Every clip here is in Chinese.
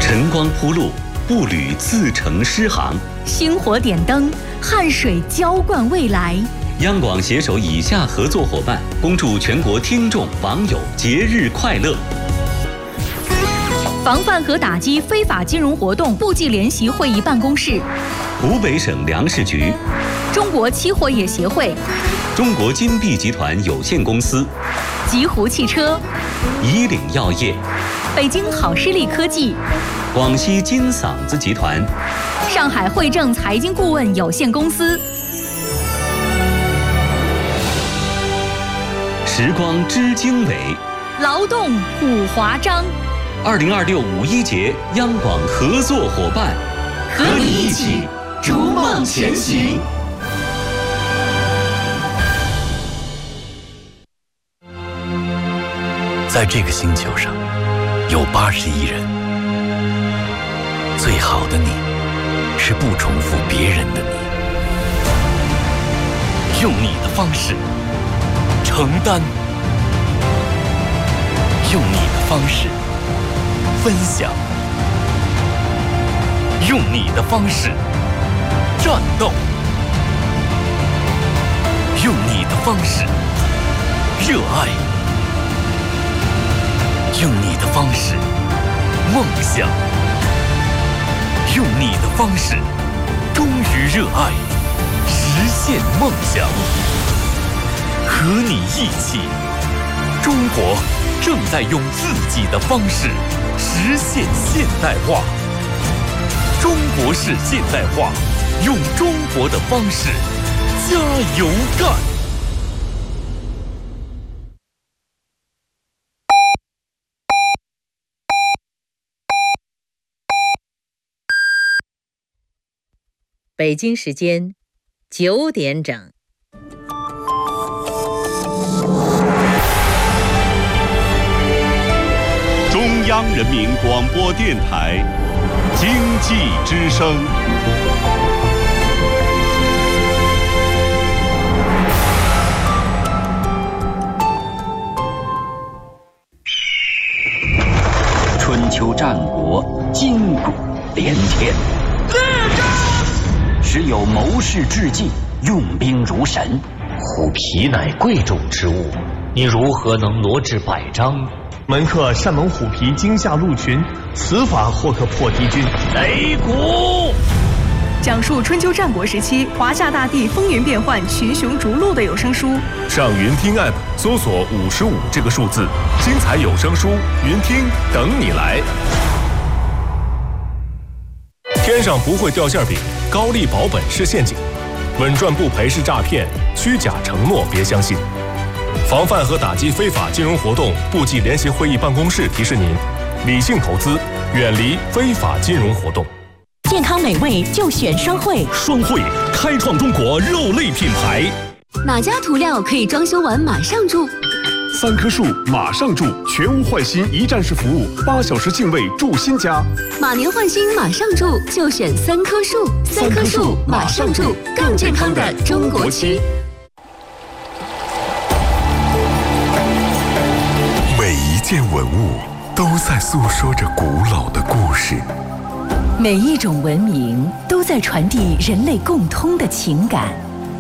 晨光铺路，步履自成诗行； 星火点灯，汗水浇灌未来。 央广携手以下合作伙伴，恭祝全国听众网友节日快乐。 防范和打击非法金融活动部际联席会议办公室， 湖北省粮食局， 中国期货业协会， 中国金碧集团有限公司， 极狐汽车， 以岭药业， 北京好视力科技， 广西金嗓子集团， 上海汇正财经顾问有限公司。 时光知经纬， 劳动普华章。 2026五一节央广合作伙伴， 和你一起逐梦前行。 在这个星球上，有80亿人。最好的你，是不重复别人的你。用你的方式承担，用你的方式分享，用你的方式战斗，用你的方式热爱，用你的方式梦想，用你的方式忠于热爱，实现梦想。和你一起，中国正在用自己的方式实现现代化。中国式现代化，用中国的方式加油干！ 北京时间9点整。 中央人民广播电台经济之声。 春秋战国，筋骨连天。时有谋士智计，用兵如神。 虎皮乃贵重之物，你如何能罗至百张？ 门客善蒙虎皮惊吓鹿群，此法或可破敌军。 擂鼓， 讲述春秋战国时期华夏大地风云变幻、群雄逐鹿的有声书。 上云听 App 搜索55这个数字，精彩有声书，云听等你来。天上不会掉馅饼，高利保本是陷阱，稳赚不赔是诈骗，虚假承诺别相信。防范和打击非法金融活动部际联席会议办公室提示您：理性投资，远离非法金融活动。 健康美味就选双汇， 双汇开创中国肉类品牌。 哪家涂料可以装修完马上住 ？3棵树马上住，全屋换新一站式服务，8小时净位住新家。 马年换新马上住，就选3棵树。3棵树马上住，更健康的中国区。 每一件文物都在诉说着古老的故事， 每一种文明都在传递人类共通的情感。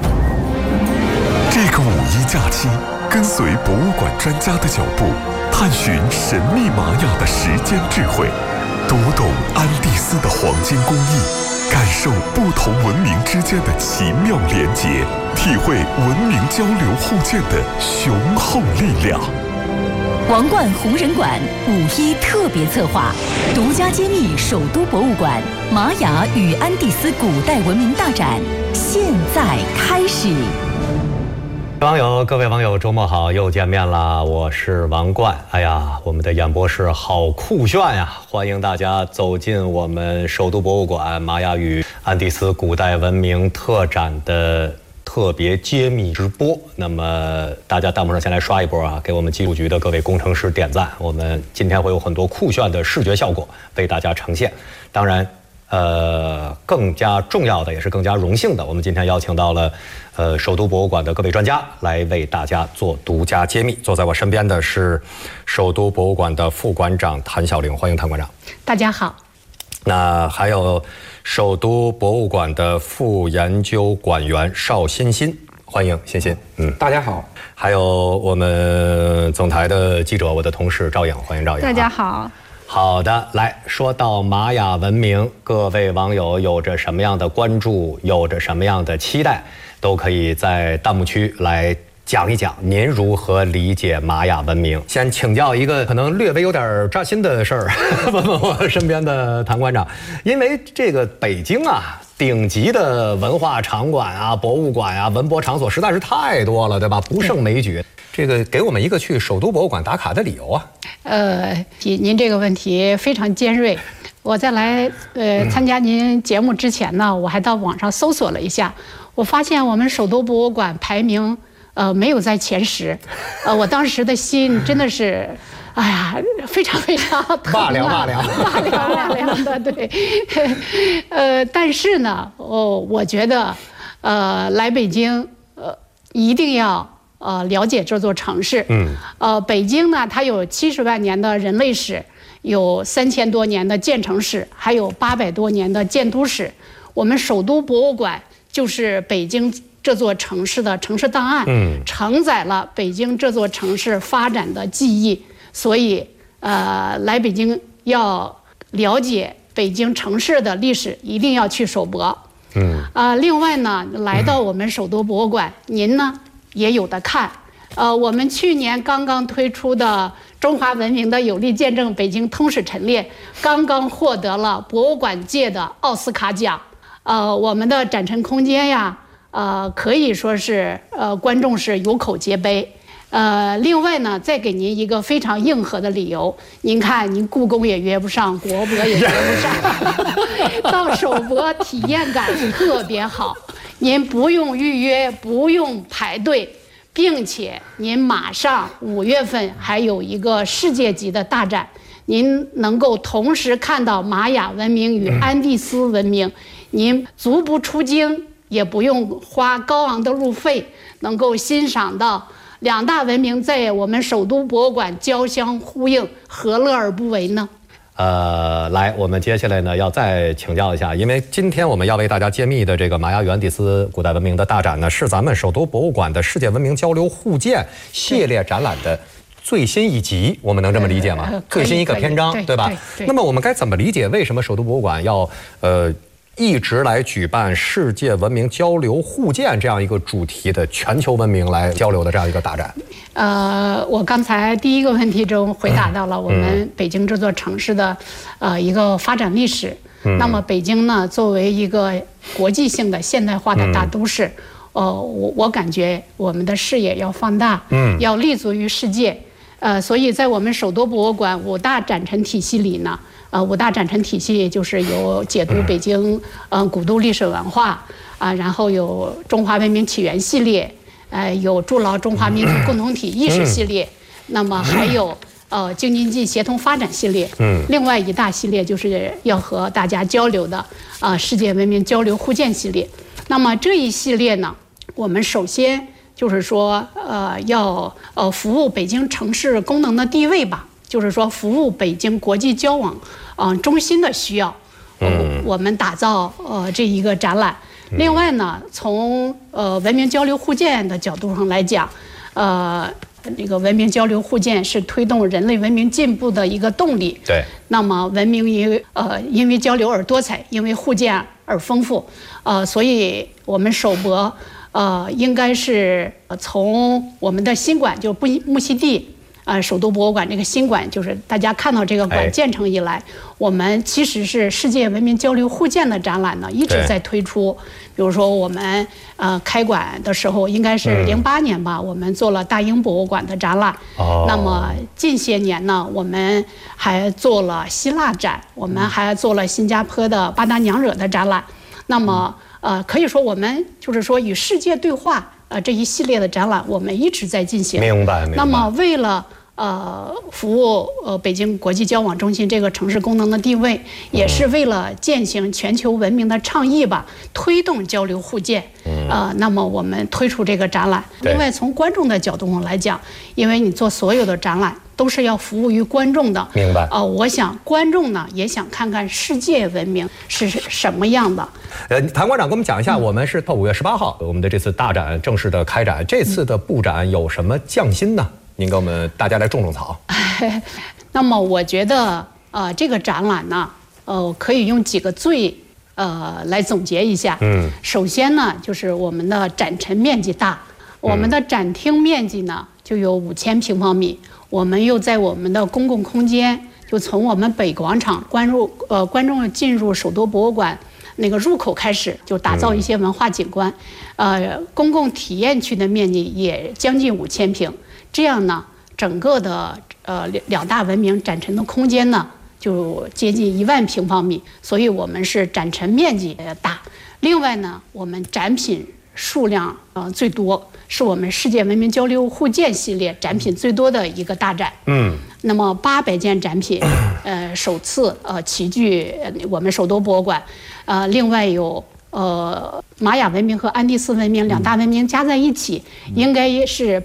这个5·1假期，跟随博物馆专家的脚步，探寻神秘玛雅的时间智慧，读懂安第斯的黄金工艺，感受不同文明之间的奇妙连结，体会文明交流互鉴的雄厚力量。 王冠红人馆5·1特别策划，独家揭秘首都博物馆玛雅与安第斯古代文明大展，现在开始。 各位网友，周末好，又见面了，我是王冠。哎呀，我们的演播室好酷炫呀！欢迎大家走进我们首都博物馆玛雅与安第斯古代文明特展的特别揭秘直播。那么大家弹幕上先来刷一波啊，给我们技术局的各位工程师点赞。我们今天会有很多酷炫的视觉效果为大家呈现。当然更加重要的也是更加荣幸的，我们今天邀请到了首都博物馆的各位专家来为大家做独家揭秘。坐在我身边的是首都博物馆的副馆长谭晓玲，欢迎谭馆长。 大家好。 那还有首都博物馆的副研究馆员邵欣欣，欢迎欣欣。 大家好。 还有我们总台的记者，我的同事赵颖，欢迎赵颖。 大家好。 好的，来说到玛雅文明，各位网友有着什么样的关注，有着什么样的期待，都可以在弹幕区来讲一讲您如何理解玛雅文明。先请教一个可能略微有点扎心的事儿，问问我身边的谭馆长，因为这个北京啊，顶级的文化场馆啊、博物馆啊、文博场所实在是太多了，对吧？不胜枚举。这个给我们一个去首都博物馆打卡的理由啊。 您这个问题非常尖锐。我在来参加您节目之前呢，我还到网上搜索了一下，我发现我们首都博物馆排名没有在前10，我当时的心真的是，哎呀，非常非常骂凉的，对。但是呢，我觉得来北京一定要了解这座城市。北京呢，它有70万年的人类史，有3000多年的建城史，还有800多年的建都史。我们首都博物馆就是北京这座城市的城市档案，承载了北京这座城市发展的记忆。所以，来北京要了解北京城市的历史，一定要去首博。另外呢，来到我们首都博物馆，您呢也有的看。我们去年刚刚推出的中华文明的有力见证北京通史陈列，刚刚获得了博物馆界的奥斯卡奖。我们的展陈空间呀，可以说是观众是有口皆碑。另外呢，再给您一个非常硬核的理由，您看您故宫也约不上，国博也约不上，到首博体验感特别好，您不用预约，不用排队，并且您马上5月份还有一个世界级的大展，您能够同时看到玛雅文明与安第斯文明，您足不出京，也不用花高昂的路费，能够欣赏到2大文明在我们首都博物馆交相呼应，何乐而不为呢？ 来，我们接下来呢要再请教一下，因为今天我们要为大家揭秘的这个玛雅与安第斯古代文明的大展呢，是咱们首都博物馆的世界文明交流互鉴系列展览的最新一集，我们能这么理解吗？最新一个篇章，对吧？那么我们该怎么理解为什么首都博物馆要一直来举办世界文明交流互鉴这样一个主题的全球文明来交流的这样一个大展？ 我刚才第一个问题中回答到了我们北京这座城市的一个发展历史。那么北京呢，作为一个国际性的现代化的大都市，我感觉我们的视野要放大，要立足于世界。所以在我们首都博物馆5大展陈体系里呢，5大展陈体系就是有解读北京古都历史文化然后有中华文明起源系列，有筑牢中华民族共同体意识系列，那么还有京津冀协同发展系列。另外一大系列就是要和大家交流的世界文明交流互鉴系列。那么这一系列呢，我们首先就是说要服务北京城市功能的地位吧，就是说服务北京国际交往中心的需要，我们打造这一个展览。另外呢，从文明交流互鉴的角度上来讲，这个文明交流互鉴是推动人类文明进步的一个动力。对。那么文明因为交流而多彩，因为互鉴而丰富。所以我们首博应该是从我们的新馆，就木樨地首都博物馆这个新馆，就是大家看到这个馆建成以来，我们其实是世界文明交流互鉴的展览呢，一直在推出。比如说我们开馆的时候，应该是08年吧，我们做了大英博物馆的展览。那么近些年呢，我们还做了希腊展，我们还做了新加坡的巴达娘惹的展览。那么可以说我们就是说与世界对话这一系列的展览，我们一直在进行。明白。那么为了服务北京国际交往中心这个城市功能的地位，也是为了践行全球文明的倡议吧，推动交流互鉴。那么我们推出这个展览。另外从观众的角度上来讲，因为你做所有的展览， 都是要服务于观众的。 明白。 我想观众呢也想看看世界文明是什么样的。 谭馆长给我们讲一下，我们是到5月18号，我们的这次大展正式的开展，这次的布展有什么匠心呢？您给我们大家来种种草。 那么我觉得这个展览呢，可以用几个最来总结一下。首先呢，就是我们的展陈面积大，我们的展厅面积呢就有5000平方米。我们又在我们的公共空间，就从我们北广场观众进入首都博物馆那个入口开始，就打造一些文化景观。公共体验区的面积也将近5000平。这样呢，整个的2大文明展陈的空间呢，就接近10000平方米，所以我们是展陈面积大。另外呢，我们展品数量最多，是我们世界文明交流互鉴系列展品最多的一个大展。那么800件展品，首次齐聚我们首都博物馆。另外有玛雅文明和安第斯文明2大文明加在一起，应该是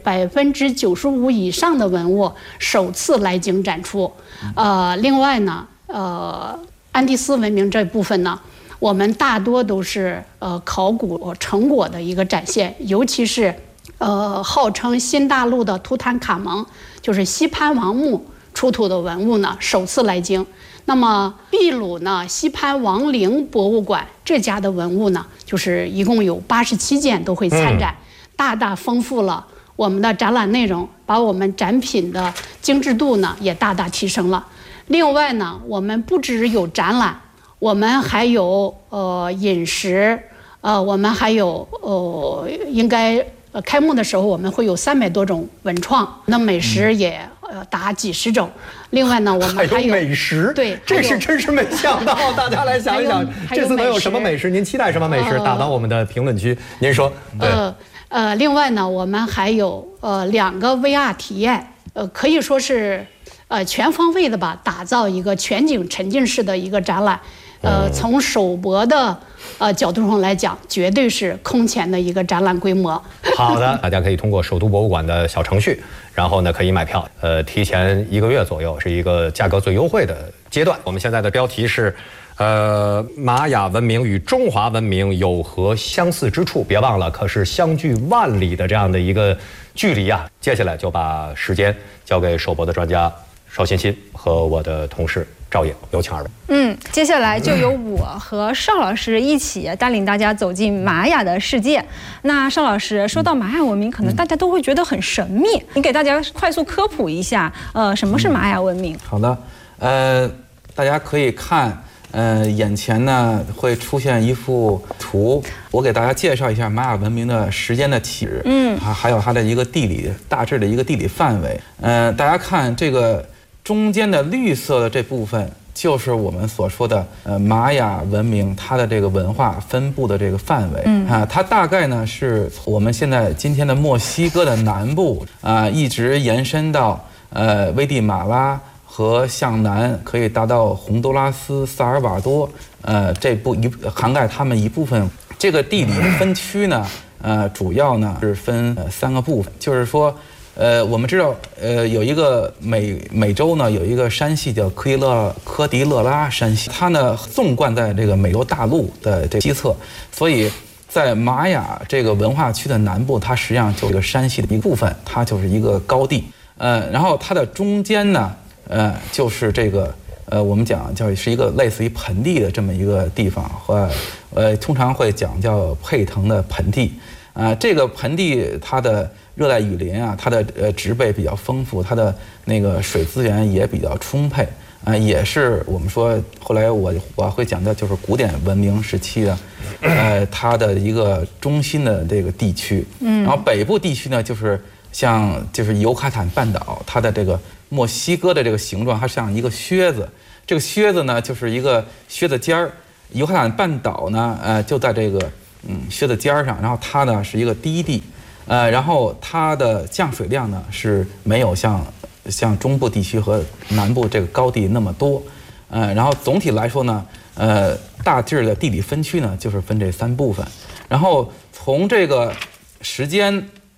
95%以上的文物首次来京展出。另外呢，安第斯文明这部分呢，我们大多都是考古成果的一个展现，尤其是号称新大陆的图坦卡蒙，就是西潘王墓出土的文物呢，首次来京。那么秘鲁呢，西潘王陵博物馆这家的文物呢，就是一共有87件都会参展，大大丰富了我们的展览内容，把我们展品的精致度呢也大大提升了。另外呢，我们不只有展览，我们还有饮食，我们还有应该开幕的时候我们会有300多种文创，那美食也达几十种。另外呢，我们还有美食， 对， 这是真是没想到。大家来想一想，这次能有什么美食？您期待什么美食？打到我们的评论区，您说。 另外呢，我们还有2个 VR 体验，可以说是全方位的吧，打造一个全景沉浸式的一个展览。从首博的角度上来讲，绝对是空前的一个展览规模。 好的，大家可以通过首都博物馆的小程序，然后呢可以买票，提前1个月左右是一个价格最优惠的阶段。我们现在的标题是玛雅文明与中华文明有何相似之处？别忘了，可是相距万里的这样的一个距离啊！接下来就把时间交给首博的专家邵欣欣和我的同事赵颖，有请2位。 接下来就由我和邵老师一起带领大家走进玛雅的世界。那邵老师，说到玛雅文明，可能大家都会觉得很神秘，你给大家快速科普一下，什么是玛雅文明？ 好的，大家可以看。眼前呢会出现一幅图，我给大家介绍一下玛雅文明的时间的起始，还有它的一个大致的一个地理范围。大家看这个中间的绿色的这部分，就是我们所说的玛雅文明它的这个文化分布的这个范围。它大概呢是我们今天的墨西哥的南部一直延伸到危地马拉。和向南可以达到洪都拉斯、萨尔瓦多，涵盖他们一部分。这个地理分区呢，主要呢是分3个部分，就是说，我们知道，有一个美洲呢有一个山系叫科迪勒拉山系，它呢纵贯在这个美洲大陆的这西侧，所以在玛雅这个文化区的南部，它实际上就是这个山系的一部分，它就是一个高地。然后它的中间呢。就是这个我们讲是一个类似于盆地的这么一个地方，通常会讲叫佩腾的盆地。这个盆地它的热带雨林啊，它的植被比较丰富，它的那个水资源也比较充沛。也是我们说后来我会讲的就是古典文明时期的，它的一个中心的这个地区。然后北部地区呢，就是尤卡坦半岛，它的这个墨西哥的这个形状，它像一个靴子。这个靴子呢，就是一个靴子尖儿。尤卡坦半岛呢，就在这个靴子尖儿上。然后它呢是一个低地，然后它的降水量呢是没有像中部地区和南部这个高地那么多。然后总体来说呢，大致的地理分区呢就是分这3部分。然后从这个时间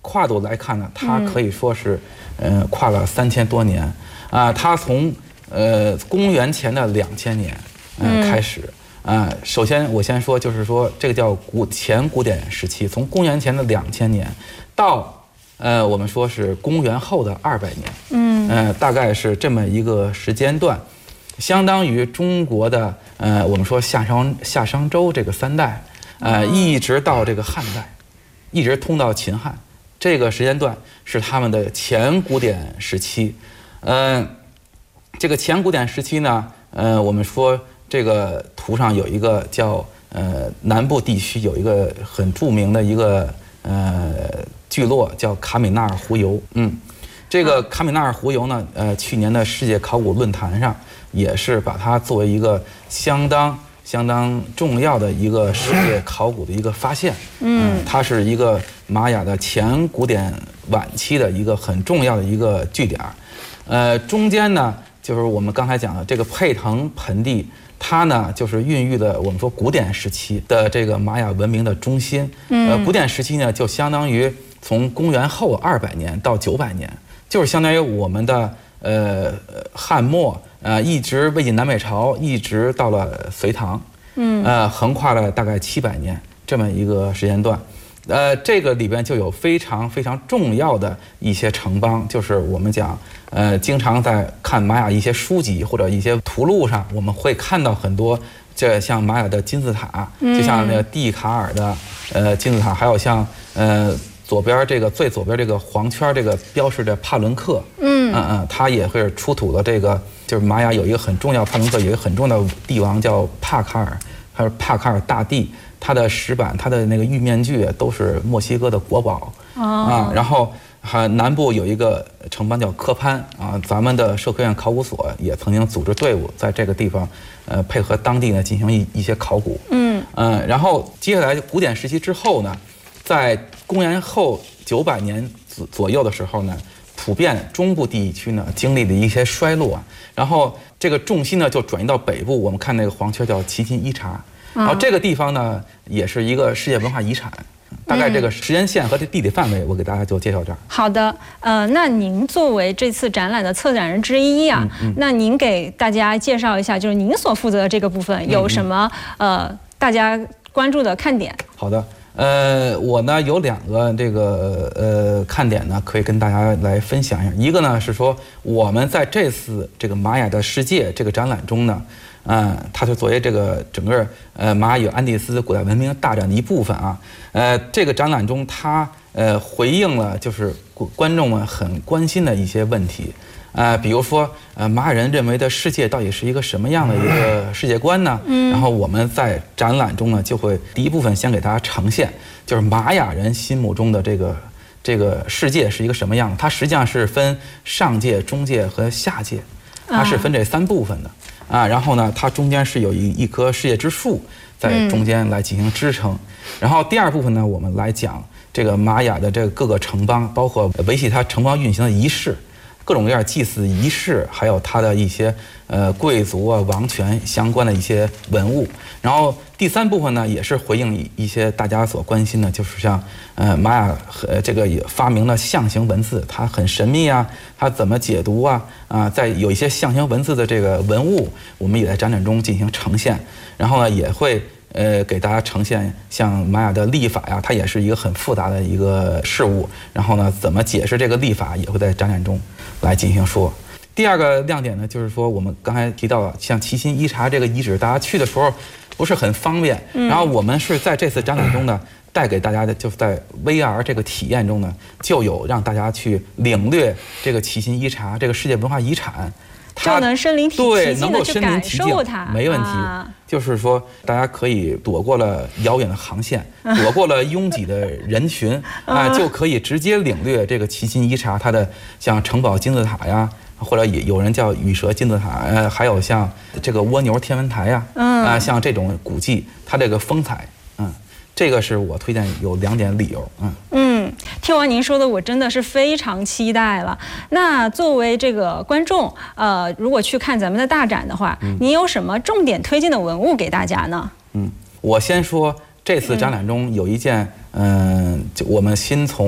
跨度来看呢，它可以说是跨了3000多年啊。它从公元前的2000年开始啊。首先我先说，就是说这个叫前古典时期，从公元前的2000年到我们说是公元后的200年，大概是这么一个时间段，相当于中国的我们说夏商周这个3代，一直到这个汉代，一直通到秦汉，这个时间段是他们的前古典时期。这个前古典时期呢，我们说这个图上有一个叫南部地区有一个很著名的一个聚落叫卡米纳尔湖游。这个卡米纳尔湖游呢，去年的世界考古论坛上也是把它作为一个相当重要的一个世界考古的一个发现。它是一个玛雅的前古典晚期的一个很重要的一个据点。中间呢，就是我们刚才讲的这个佩腾盆地，它呢就是孕育了我们说古典时期的这个玛雅文明的中心。古典时期呢，就相当于从公元后200年到900年，就是相当于我们的汉末，一直魏晋南北朝，一直到了隋唐，横跨了大概700年这么一个时间段。这个里边就有非常重要的一些城邦，就是我们讲，经常在看玛雅一些书籍或者一些图录上，我们会看到很多，这像玛雅的金字塔，就像那个蒂卡尔的金字塔，还有像左边这个最左边这个黄圈这个标示着帕伦克，它也会出土了这个，就是玛雅有一个很重要，帕伦克有一个很重要的帝王叫帕卡尔，还有帕卡尔大帝。它的石板，它的那个玉面具都是墨西哥的国宝然后南部有一个城邦叫科潘咱们的社科院考古所也曾经组织队伍在这个地方，配合当地呢进行一些考古。然后接下来古典时期之后呢，在公元后900年左右的时候呢，普遍中部地区呢经历了一些衰落，然后这个重心呢就转移到北部。我们看那个黄圈叫奇琴伊察。然后这个地方呢，也是一个世界文化遗产。大概这个时间线和这地理范围，我给大家就介绍这儿。 好的，那您作为这次展览的策展人之一啊，那您给大家介绍一下，就是您所负责的这个部分有什么大家关注的看点？ 好的，我呢有2个这个看点呢，可以跟大家来分享一下。一个呢是说，我们在这次这个玛雅的世界这个展览中呢。它是作为这个整个玛雅与安第斯古代文明大展的一部分啊。这个展览中，它回应了就是观众们很关心的一些问题。比如说玛雅人认为的世界到底是一个什么样的一个世界观呢？然后我们在展览中呢，就会第一部分先给大家呈现，就是玛雅人心目中的这个世界是一个什么样的。它实际上是分上界、中界和下界，它是分这3部分的。然后呢，它中间是有一棵世界之树在中间来进行支撑。然后第2部分呢，我们来讲这个玛雅的这个各个城邦，包括维系它城邦运行的仪式，各种各样祭祀仪式，还有它的一些贵族王权相关的一些文物。然后第3部分呢，也是回应一些大家所关心的，就是像玛雅这个也发明了象形文字，它很神秘啊，它怎么解读啊？在有一些象形文字的这个文物，我们也在展览中进行呈现。然后呢，也会给大家呈现像玛雅的历法呀，它也是一个很复杂的一个事物。然后呢，怎么解释这个历法，也会在展览中来进行说。第2个亮点呢，就是说我们刚才提到了，像奇琴伊察这个遗址，大家去的时候不是很方便。然后我们是在这次展览中呢，带给大家的就是在 VR 这个体验中呢，就有让大家去领略这个奇琴伊察这个世界文化遗产。 就能身临其境的去感受它， 没问题。就是说，大家可以躲过了遥远的航线，躲过了拥挤的人群就可以直接领略这个奇琴伊察它的像城堡金字塔呀，或者有人叫羽蛇金字塔，还有像这个蜗牛天文台呀，像这种古迹，它这个风采，这个是我推荐有2点理由。 听完您说的，我真的是非常期待了。那作为这个观众，如果去看咱们的大展的话，您有什么重点推荐的文物给大家呢？我先说这次展览中有一件，就我们新从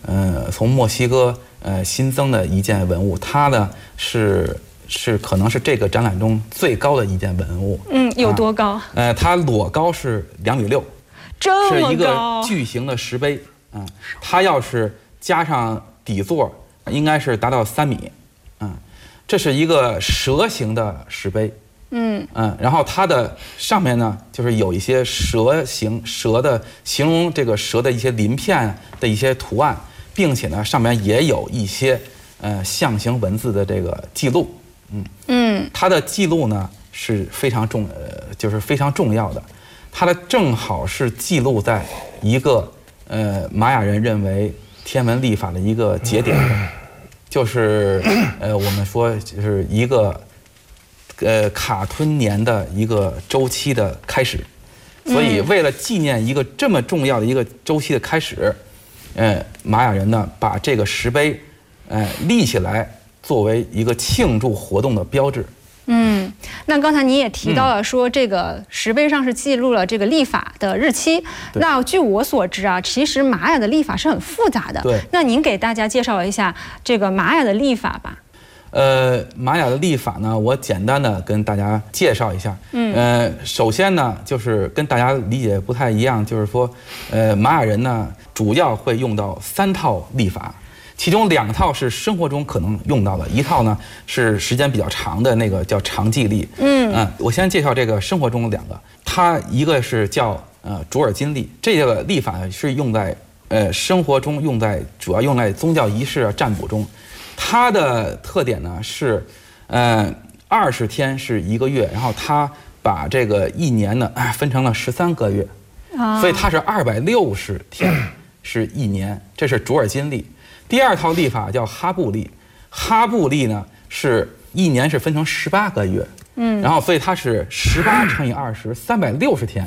从墨西哥新增的一件文物，它呢是可能是这个展览中最高的一件文物。 有多高？ 它裸高是2.6米， 这么高， 是一个巨型的石碑。它要是加上底座，应该是达到3米。这是一个蛇形的石碑。然后它的上面呢，就是有一些蛇的形容这个蛇的一些鳞片的一些图案，并且呢上面也有一些象形文字的这个记录。它的记录呢是非常就是非常重要的，它的正好是记录在一个玛雅人认为天文历法的一个节点，就是我们说就是一个卡吞年的一个周期的开始。所以为了纪念一个这么重要的一个周期的开始，玛雅人呢把这个石碑立起来作为一个庆祝活动的标志。 那刚才你也提到了说这个石碑上是记录了这个历法的日期。那据我所知啊，其实玛雅的历法是很复杂的。 对。 那您给大家介绍一下这个玛雅的历法吧。 玛雅的历法呢，我简单的跟大家介绍一下。首先呢，就是跟大家理解不太一样，就是说，玛雅人呢主要会用到3套历法。其中2套是生活中可能用到的，一套呢是时间比较长的那个叫长纪历。我先介绍这个生活中2个，它一个是叫卓尔金历，这个历法是用在生活中主要用在宗教仪式占卜中。它的特点呢是20天是1个月，然后它把这个1年呢分成了13个月，所以它是260天是1年，这是卓尔金历。第2套历法叫哈布历，哈布历呢是1年是分成18个月，然后所以它是18乘以20 360天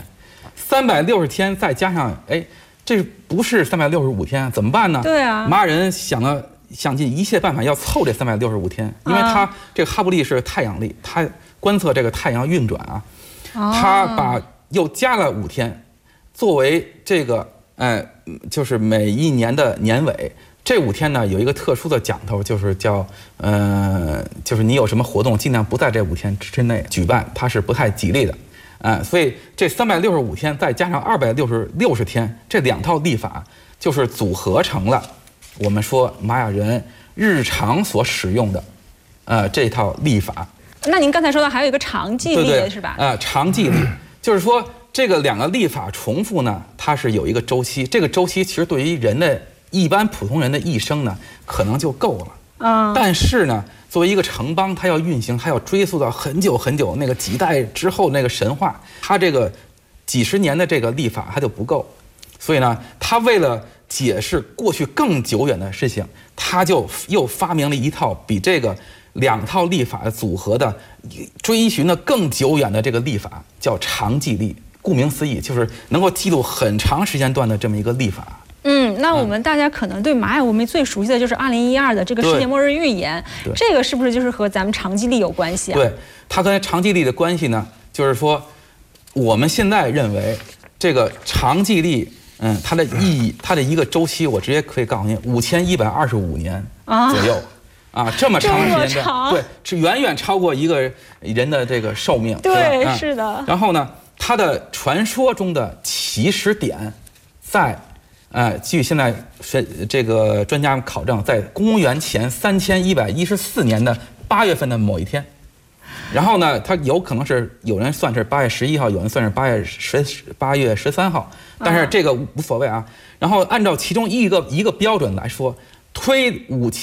，360天再加上这不是365天怎么办呢？ 对啊， 玛雅人想尽一切办法要凑这365天，因为它这个哈布历是太阳历，它观测这个太阳运转啊，它又加了5天，作为这个就是每1年的年尾。这5天呢有一个特殊的讲头，就是叫就是你有什么活动尽量不在这5天之内举办，它是不太吉利的。所以这365天再加上260天，这2套历法就是组合成了我们说玛雅人日常所使用的这套历法。 那您刚才说的还有一个长纪历， 对是吧？ 长纪历就是说这个2个历法重复呢，它是有一个周期，这个周期其实对于一般普通人的一生呢，可能就够了。但是呢，作为一个城邦，它要运行，它要追溯到很久很久那个几代之后那个神话，它这个几十年的这个历法它就不够。所以呢，他为了解释过去更久远的事情，他就又发明了一套比这个2套历法组合的追寻的更久远的这个历法，叫长纪历。顾名思义，就是能够记录很长时间段的这么一个历法。 那我们大家可能对玛雅文明最熟悉的就是2012的这个世界末日预言，这个是不是就是和咱们长纪历有关系啊？ 对，它跟长纪历的关系呢，就是说我们现在认为这个长纪历，它的意义，它的一个周期，我直接可以告诉您，5125年左右。这么长时间的，对，是远远超过一个人的这个寿命。 对，是的。 然后呢，它的传说中的起始点在据现在这个专家考证，在公元前3114年的8月份的某一天。然后呢，它有可能是有人算是8月11号，有人算是8月13号，但是这个无所谓啊。然后按照其中一个标准来说，推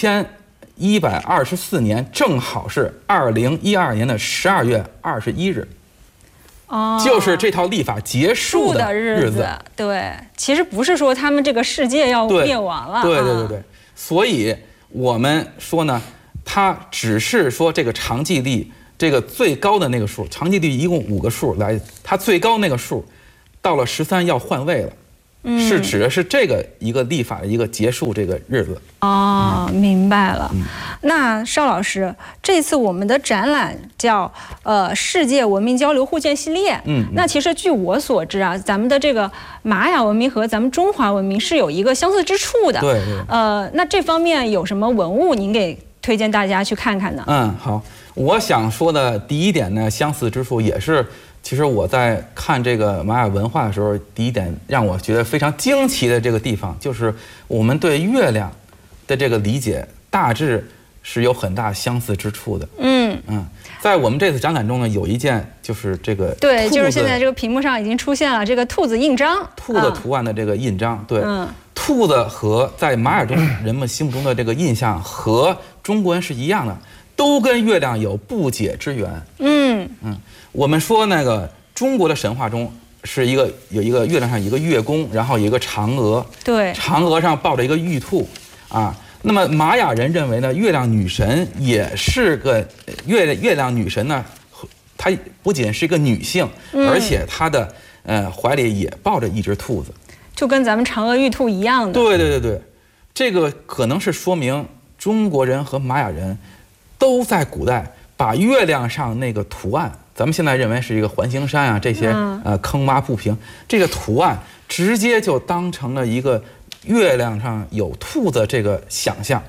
5124年，正好是2012年的12月21日。就是这套历法结束的日子。 对，其实不是说他们这个世界要灭亡了。 对。所以我们说呢，它只是说这个长纪历这个最高的那个数，长纪历一共5个数来，它最高那个数到了13要换位了， 是指的是这个一个历法的一个结束这个日子。 哦，明白了。那邵老师，这次我们的展览叫世界文明交流互鉴系列。那其实据我所知啊，咱们的这个玛雅文明和咱们中华文明是有一个相似之处的。 对。 那这方面有什么文物您给推荐大家去看看呢？ 好，我想说的第一点呢，相似之处也是。其实我在看这个玛雅文化的时候，第一点让我觉得非常惊奇的这个地方，就是我们对月亮的这个理解大致是有很大相似之处的。在我们这次展览中呢，有一件就是这个对，就是现在这个屏幕上已经出现了这个兔子印章， 兔子图案的这个印章。对，兔子和在玛雅中人们心目中的这个印象和中国人是一样的，都跟月亮有不解之缘。我们说那个中国的神话中是有一个月亮上有一个月宫，然后有一个嫦娥， 对， 嫦娥上抱着一个玉兔啊。那么玛雅人认为呢，月亮女神也是个月亮女神呢，她不仅是一个女性，而且她的怀里也抱着一只兔子， 就跟咱们嫦娥玉兔一样的。 对，这个可能是说明中国人和玛雅人都在古代把月亮上那个图案。咱们现在认为是一个环形山啊，这些坑洼不平，这个图案直接就当成了一个月亮上有兔子这个想象。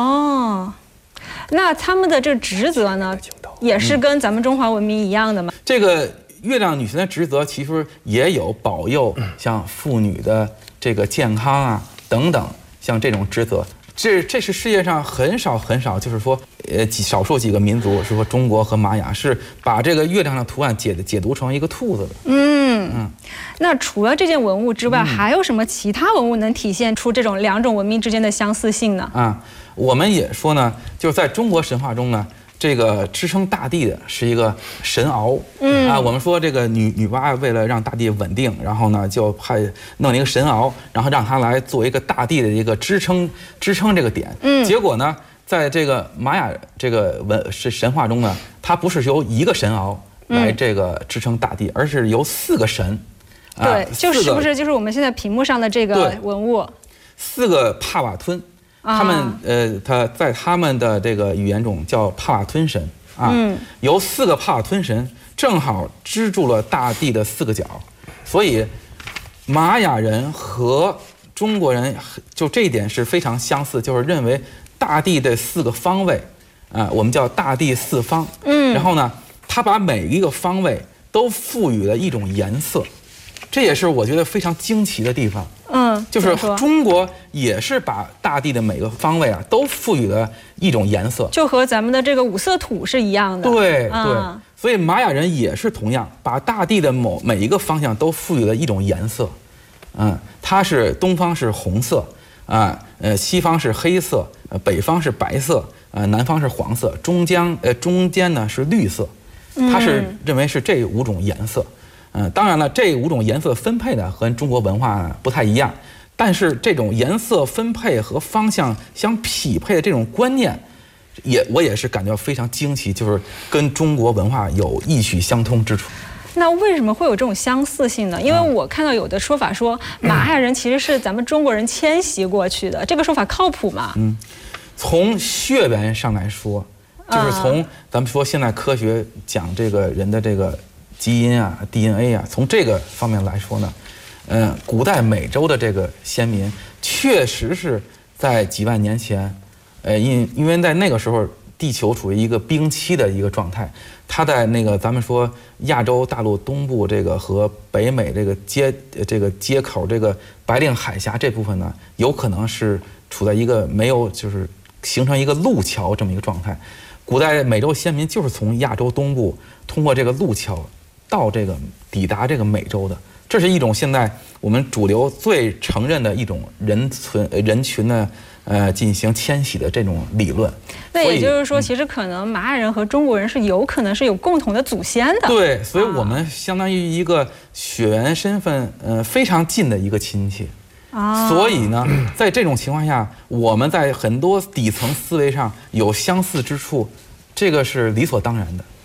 那他们的这职责呢，也是跟咱们中华文明一样的吗？ 这个月亮女神的职责其实也有保佑像妇女的这个健康啊等等，像这种职责。这是世界上很少，就是说，少数几个民族是说中国和玛雅是把这个月亮的图案解读成一个兔子的。 那除了这件文物之外，还有什么其他文物能体现出这种两种文明之间的相似性呢？ 我们也说呢，就是在中国神话中呢，这个支撑大地的是一个神鳌。我们说这个女娲为了让大地稳定，然后呢就派弄了一个神鳌，然后让它来做一个大地的一个支撑这个点。结果呢，在这个玛雅这个神话中呢，它不是由一个神鳌来这个支撑大地，而是由4个神。 对，就是不是就是我们现在屏幕上的这个文物 ？4个帕瓦吞。他们他在他们的这个语言中叫帕瓦吞神由4个帕瓦吞神正好支住了大地的4个角，所以玛雅人和中国人就这一点是非常相似，就是认为大地的4个方位我们叫大地4方。然后呢，他把每一个方位都赋予了一种颜色，这也是我觉得非常惊奇的地方。就是中国也是把大地的每个方位都赋予了一种颜色， 就和咱们的这个5色土是一样的。 对，所以玛雅人也是同样把大地的每一个方向都赋予了一种颜色。它是东方是红色西方是黑色北方是白色南方是黄色，中间呢是绿色。它是认为是这5种颜色。当然了，这5种颜色分配呢和中国文化不太一样，但是这种颜色分配和方向相匹配的这种观念，我也是感觉非常惊奇，就是跟中国文化有异曲相通之处。 那为什么会有这种相似性呢？因为我看到有的说法说玛雅人其实是咱们中国人迁徙过去的，这个说法靠谱吗？ 从血缘上来说，就是从咱们说现在科学讲这个人的这个基因DNA 从这个方面来说呢，古代美洲的这个先民确实是在几万年前，因为在那个时候地球处于一个冰期的一个状态，它在那个咱们说亚洲大陆东部这个和北美这个接口这个白令海峡这部分呢，有可能是处在一个没有就是形成一个路桥这么一个状态。古代美洲先民就是从亚洲东部通过这个路桥到这个抵达这个美洲的，这是一种现在我们主流最承认的一种人群的进行迁徙的这种理论。 那也就是说，其实可能玛雅人和中国人是有可能是有共同的祖先的。 对，所以我们相当于一个血缘身份非常近的一个亲戚。所以呢，在这种情况下，我们在很多底层思维上有相似之处，这个是理所当然的。